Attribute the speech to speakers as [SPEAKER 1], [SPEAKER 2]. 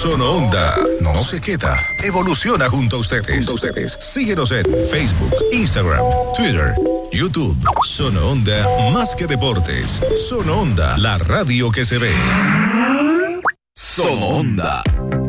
[SPEAKER 1] Sono Onda no se queda, evoluciona junto a ustedes. Síguenos en Facebook, Instagram, Twitter, YouTube. Sono Onda, más que deportes. Sono Onda, la radio que se ve.
[SPEAKER 2] Sono Onda.